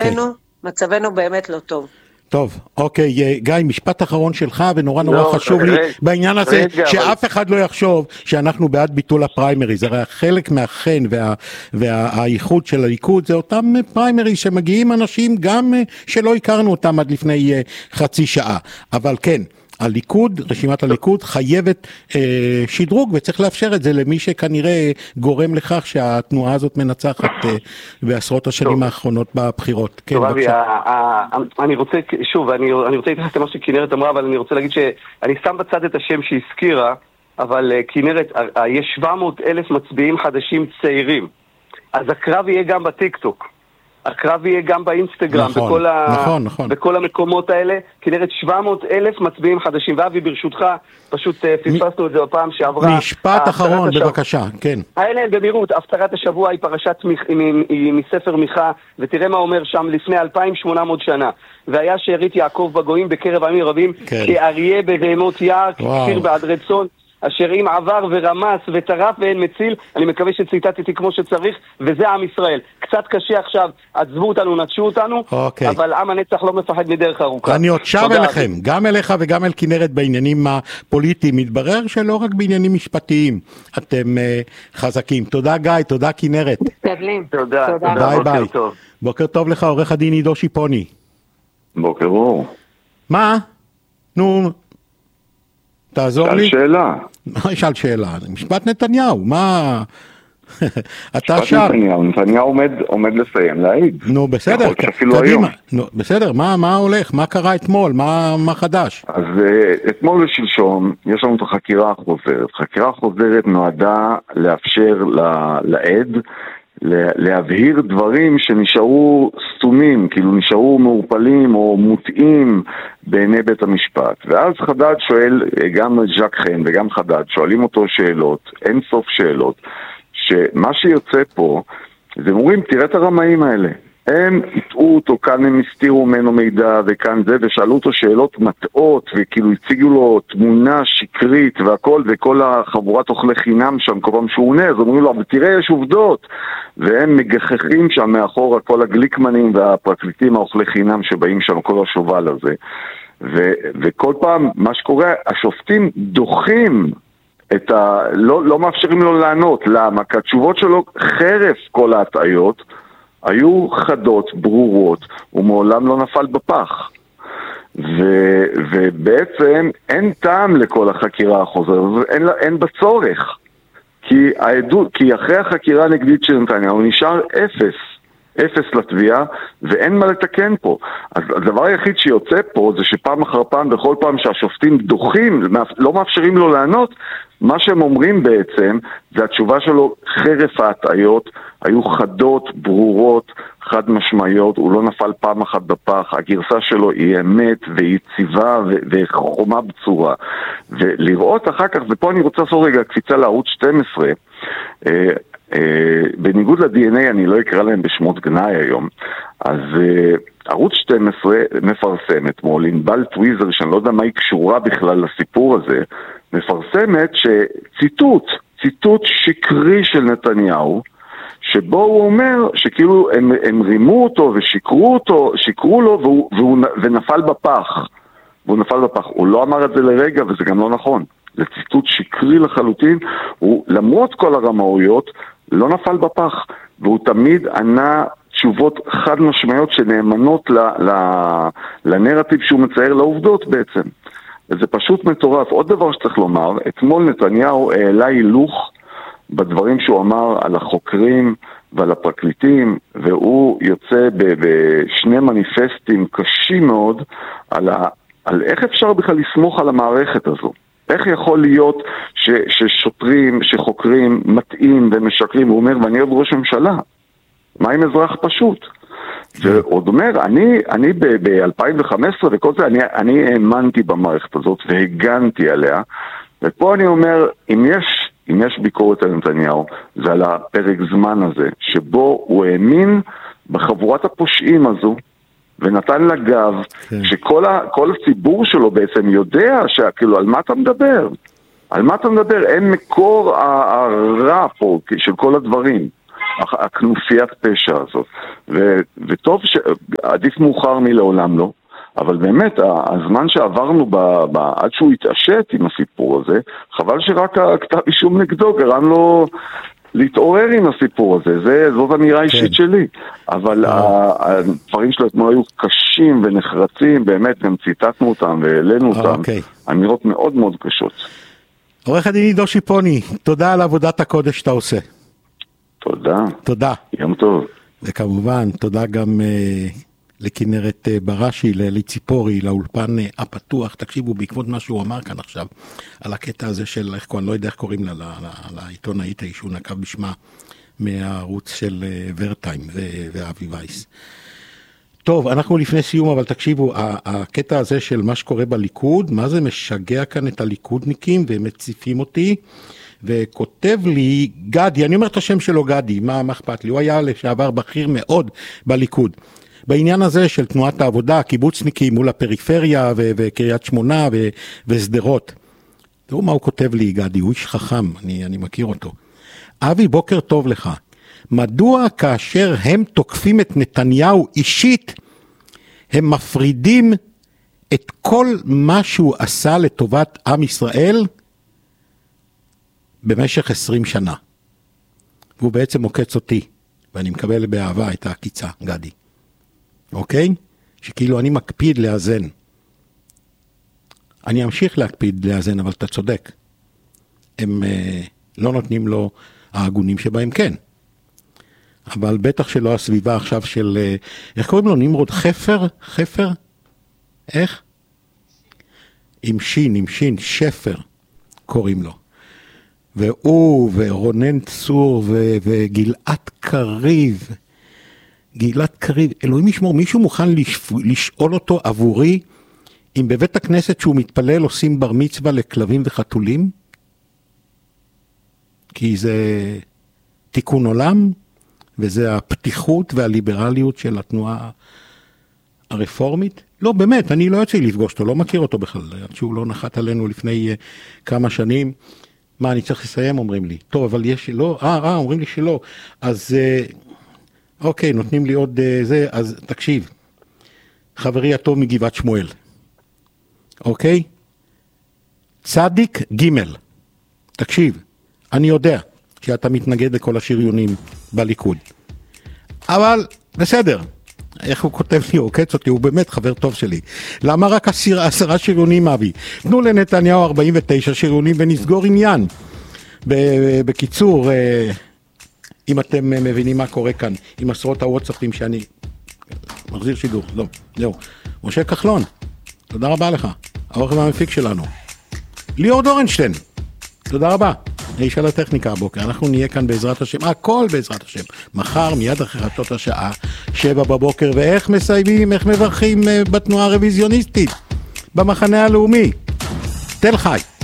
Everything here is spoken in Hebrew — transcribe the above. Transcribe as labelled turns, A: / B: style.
A: מצבנו באמת לא טוב.
B: טוב, אוקיי, גיא, משפט אחרון שלך, ונורא חשוב לי בעניין הזה, שאף אחד לא יחשוב שאנחנו בעד ביטול הפריימריז. הרי חלק מהחן והאיחוד של הליכוד זה אותם פריימריז שמגיעים אנשים גם שלא הכרנו אותם עד לפני חצי שעה. אבל כן, הליכוד, רשימת הליכוד חייבת שדרוג, וצריך לאפשר את זה למי שכנראה גורם לכך שהתנועה הזאת מנצחת בעשרות השנים האחרונות בבחירות.
C: טוב, אבי, אני רוצה, שוב, אני רוצה להתייחס למה שכנרת אמרה, אבל אני רוצה להגיד שאני שם בצד את השם שהזכירה, אבל כנרת, יש 700,000 מצביעים חדשים צעירים, אז הקרב יהיה גם בטיק-טוק. הקרב יהיה גם באינסטגרם, בכל המקומות האלה, כנראה 700,000 מצביעים חדשים. ואבי, ברשותך, פשוט פספסנו את זה בפעם שעברה.
B: משפט אחרון, בבקשה, כן.
C: במהירות, הפטרת השבוע היא פרשת מספר מיכה, ותראה מה אומר שם לפני 2,800 שנה. והיה שארית יעקב בגויים בקרב עמים רבים, כאריה בבהמות יער, כפיר בעדרי צאן. אשר אם עבר ורמס וטרף ואין מציל. אני מקווה שציטטתי כמו שצריך, וזה עם ישראל. קצת קשה עכשיו, עזבו אותנו, נטשו אותנו, אבל עם הנצח לא מפחד מדרך ארוכה.
B: אני עוד שב אליכם, גם אליך וגם אל כנרת בעניינים הפוליטיים. מתברר שלא רק בעניינים משפטיים אתם חזקים. תודה גיא, תודה כנרת.
C: תודה,
B: ביי ביי. בוקר טוב לך, עורך הדין עידו שיפוני.
D: בוקר אור.
B: מה? נו, תעזור לי.
D: שאלה.
B: שאל שאלה. משפט נתניהו, מה? אתה
D: שר. נתניהו עומד לסיים להעיד.
B: נו, בסדר, קדימה. בסדר, מה הולך? מה קרה אתמול? מה חדש?
D: אז אתמול ושלשום יש לנו את החקירה החוזרת. חקירה חוזרת נועדה לאפשר לעד להבהיר דברים שנשארו סתומים, כאילו נשארו מעורפלים או מוטעים בעיני בית המשפט. ואז חדד שואל, גם ז'ק חן וגם חדד שואלים אותו שאלות, אין סוף שאלות, שמה שיוצא פה, זה אומרים, תראה את הרמאים האלה. הם הטעו אותו, כאן הם הסתירו ממנו מידע וכאן זה, ושאלו אותו שאלות מטעות, וכאילו הציגו לו תמונה שקרית והכל, וכל החבורת אוכלי חינם שם, כל פעם שהוא עונה, אז אומרים לו, אבל תראה, יש עובדות. והם מגחכים שם מאחור, כל הגליקמנים והפרקליטים האוכלי חינם שבאים שם, כל השובל הזה. וכל פעם, מה שקורה, השופטים דוחים לא מאפשרים לו לענות. למה? כי התשובות שלו חרף כל ההטעיות, היו חדות, ברורות, ומעולם לא נפל בפח. ובעצם אין טעם לכל החקירה החוזרת, אין בצורך. כי אחרי החקירה הנגדית של נתניהו נשאר אפס לתביעה, ואין מה לתקן פה. אז הדבר היחיד שיוצא פה זה שפעם אחר פעם, בכל פעם שהשופטים דוחים, לא מאפשרים לו לענות, מה שהם אומרים בעצם, זה התשובה שלו חרף ההטעיות, היו חדות, ברורות, חד משמעיות, הוא לא נפל פעם אחת בפח, הגרסה שלו היא אמת ויציבה וחומה בצורה. ולראות אחר כך, ופה אני רוצה לעשות רגע קפיצה לערוץ 12, בניגוד ל-DNA, אני לא אקרא להם בשמות גנאי היום, אז ערוץ 12 מפרסם אתמול, ענבל טוויזר, שאני לא יודע מה היא קשורה בכלל לסיפור הזה, מפרסמת ציטוט שקרי של נתניהו, שבו הוא אומר שכאילו הם רימו אותו שיקרו לו ונפל בפח. והוא נפל בפח. הוא לא אמר את זה לרגע, וזה גם לא נכון. זה ציטוט שקרי לחלוטין. הוא, למרות כל הרמאויות, לא נפל בפח. והוא תמיד ענה תשובות חד משמעיות שנאמנות לנרטיב שהוא מצייר לעובדות בעצם. וזה פשוט מטורף. עוד דבר שצריך לומר, אתמול נתניהו העלה הילוך בדברים שהוא אמר על החוקרים ועל הפרקליטים, והוא יוצא בשני מניפסטים קשים מאוד על איך אפשר בכלל לסמוך על המערכת הזו. איך יכול להיות ששוטרים, שחוקרים, מטעים ומשקרים, הוא אומר, ואני עוד ראש ממשלה. מה עם אזרח פשוט? ועוד אומר, אני ב-2015 וכל זה, אני האמנתי במערכת הזאת והגנתי עליה, ופה אני אומר, אם יש ביקורת על נתניהו, זה על הפרק זמן הזה, שבו הוא האמין בחבורת הפושעים הזו, ונתן לה גב, שכל הציבור שלו בעצם יודע שכאילו, על מה אתה מדבר? על מה אתה מדבר? אין מקור הרע פה של כל הדברים. הכנופיית פשע הזאת. וטוב שעדיף מאוחר מלעולם לא, אבל באמת, הזמן שעברנו עד שהוא התעשת עם הסיפור הזה, חבל שרק הכתב אישום נגדו גרם לו להתעורר עם הסיפור הזה, זאת אמירה אישית שלי. אבל הדברים שלו אתמול היו קשים ונחרצים, באמת, גם ציטטנו אותם והעלינו אותם, אמירות מאוד מאוד קשות.
B: עורך הדין עידו שיפוני, תודה על עבודת הקודש שאתה עושה.
D: תודה.
B: תודה.
D: יום טוב.
B: וכמובן, תודה גם לכנרת בראשי, לאלי ציפורי, לאולפן הפתוח. תקשיבו, בעקבות מה שהוא אמר כאן עכשיו, על הקטע הזה של, אני לא יודע איך קוראים לה, לעיתונאית שהוא נקב בשמה, מהערוץ של ורטיים ואבי וייס. טוב, אנחנו לפני סיום, אבל תקשיבו, הקטע הזה של מה שקורה בליכוד, מה זה משגע כאן את הליכודניקים, והם מציפים אותי, וכותב לי גדי, אני אומר את השם שלו גדי, מה אכפת לי? הוא היה לשעבר בכיר מאוד בליכוד. בעניין הזה של תנועת העבודה, קיבוצניקים מול הפריפריה וקריית שמונה וסדרות. תראו מה הוא כותב לי גדי, הוא איש חכם, אני מכיר אותו. אבי, בוקר טוב לך. מדוע כאשר הם תוקפים את נתניהו אישית, הם מפרידים את כל מה שהוא עשה לטובת עם ישראל במשך 20 שנה. והוא בעצם מוקץ אותי, ואני מקבל באהבה את העקיצה, גדי. אוקיי? שכאילו אני מקפיד לאזן. אני אמשיך להקפיד לאזן, אבל אתה צודק. הם לא נותנים לו ההגונים שבהם כן. אבל בטח שלא הסביבה עכשיו של, איך קוראים לו? נמרוד חפר? חפר? איך? עם שין, שפר קוראים לו. והוא ורונן צור וגלעד קריב, אלוהים ישמור, מישהו מוכן לשאול אותו עבורי, אם בבית הכנסת שהוא מתפלל עושים בר מצווה לכלבים וחתולים? כי זה תיקון עולם, וזה הפתיחות והליברליות של התנועה הרפורמית. לא, באמת, אני לא יוצא לפגוש אותו, לא מכיר אותו בכלל, שהוא לא נחת עלינו לפני כמה שנים. מה, אני צריך לסיים, אומרים לי. טוב, אבל יש, לא, אומרים לי שלא. אז, אוקיי, נותנים לי עוד זה, אז תקשיב. חברי הטוב מגבעת שמואל. אוקיי? צדיק ג' תקשיב, אני יודע שאתה מתנגד לכל השריונים בליכוד. אבל, בסדר. איך הוא כותב לי, הוא עוקץ אותי, הוא באמת חבר טוב שלי. למה רק 10 שריונים, אבי? תנו לנתניהו 49 שריונים ונסגור עניין. בקיצור, אם אתם מבינים מה קורה כאן, עם עשרות הוואטסאפים שאני מחזיר שידור, לא, זהו. משה כחלון, תודה רבה לך, העורך והמפיק שלנו. ליאור דורנשטיין, תודה רבה. איש על הטכניקה הבוקר, אנחנו נהיה כאן בעזרת השם, הכל בעזרת השם, מחר מיד אחרי חצות השעה 7 בבוקר, ואיך מסיימים, איך מברכים בתנועה הרוויזיוניסטית, במחנה הלאומי, תל חי.